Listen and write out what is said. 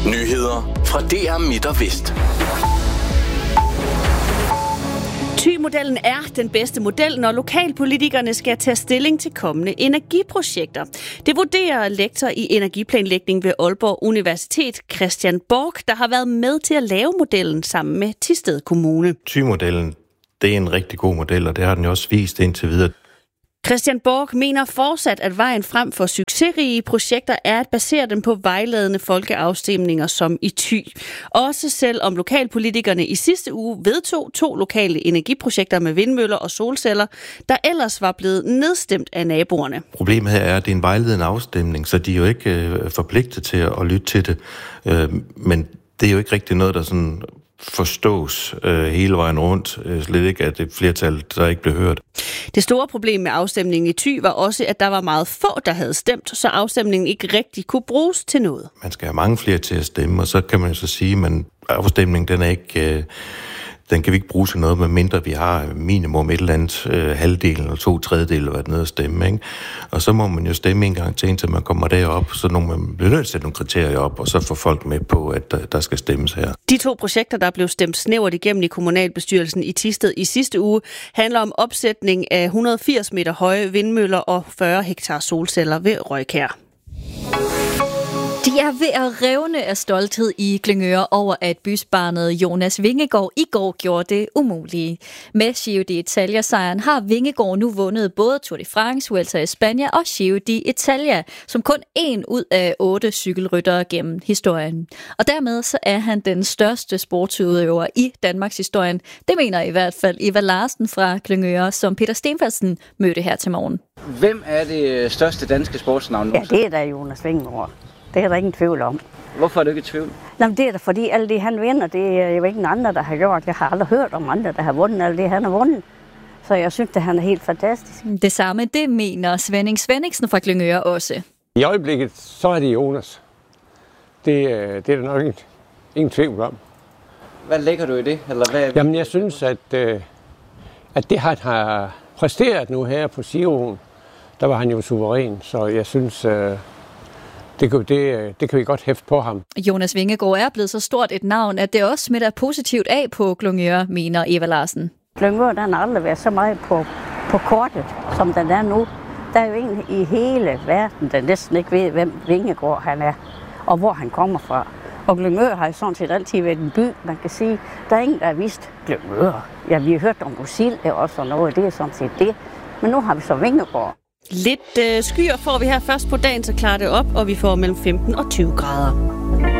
Nyheder fra DR Midt og Vest. Thy-modellen er den bedste model, når lokalpolitikerne skal tage stilling til kommende energiprojekter. Det vurderer lektor i energiplanlægning ved Aalborg Universitet, Christian Borch, der har været med til at lave modellen sammen med Thisted Kommune. Thy-modellen, det er en rigtig god model, og det har den jo også vist indtil videre. Christian Borch mener fortsat, at vejen frem for succesrige projekter er at basere dem på vejledende folkeafstemninger som i Thy. Også selvom lokalpolitikerne i sidste uge vedtog 2 lokale energiprojekter med vindmøller og solceller, der ellers var blevet nedstemt af naboerne. Problemet her er, at det er en vejledende afstemning, så de er jo ikke forpligtet til at lytte til det. Men det er jo ikke rigtig noget, der sådan forstås hele vejen rundt. Slet ikke, at det flertal, der ikke blev hørt. Det store problem med afstemningen i Thy var også, at der var meget få, der havde stemt, så afstemningen ikke rigtig kunne bruges til noget. Man skal have mange flere til at stemme, og så kan man jo så sige, at afstemningen, den kan vi ikke bruge til noget, medmindre vi har minimum et eller andet halvdelen eller 2/3 eller hvad det nede at stemme. Ikke? Og så må man jo stemme en gang til, indtil man kommer derop, så man bliver nødt til at sætte nogle kriterier op, og så får folk med på, at der skal stemmes her. De 2 projekter, der blev stemt snævert igennem i kommunalbestyrelsen i Thisted i sidste uge, handler om opsætning af 180 meter høje vindmøller og 40 hektar solceller ved Røjkær. De er ved at revne af stolthed i Glyngøre over, at bysbarnet Jonas Vingegaard i går gjorde det umulige. Med Giro d'Italia-sejren har Vingegaard nu vundet både Tour de France, Vuelta a España og Giro d'Italia, som kun 1 ud af 8 cykelryttere gennem historien. Og dermed så er han den største sportsudøver i Danmarks historien. Det mener i hvert fald Eva Larsen fra Glyngøre, som Peter Stenfeldsen mødte her til morgen. Hvem er det største danske sportsnavn? Ja, det er da Jonas Vingegaard. Det er der ingen tvivl om. Hvorfor er du ikke i tvivl? Jamen, det er da fordi, alt det han vinder, det er jo ikke andre, der har gjort. Jeg har aldrig hørt om andre, der har vundet alt det, han har vundet. Så jeg synes, at han er helt fantastisk. Det samme, det mener Svenning Svenningsen fra Glyngøre også. I øjeblikket, så er det Jonas. Det er der nok ingen tvivl om. Hvad lægger du i det? Eller hvad? Jamen, jeg synes, at det han har præsteret nu her på Giroen, der var han jo suveræn. Så jeg synes, det kan vi godt hæfte på ham. Jonas Vingegaard er blevet så stort et navn, at det også smitter positivt af på Glyngøre, mener Eva Larsen. Glyngøre, den har aldrig været så meget på kortet, som den er nu. Der er jo en i hele verden, der næsten ikke ved, hvem Vingegaard han er, og hvor han kommer fra. Og Glyngøre har jo sådan set altid været en by, man kan sige. Der er ingen, der har vidst Glyngøre. Ja, vi har hørt om Roskilde også og noget, det er sådan set det. Men nu har vi så Vingegaard. Lidt skyer får vi her først på dagen, så klarer det op, og vi får mellem 15 og 20 grader.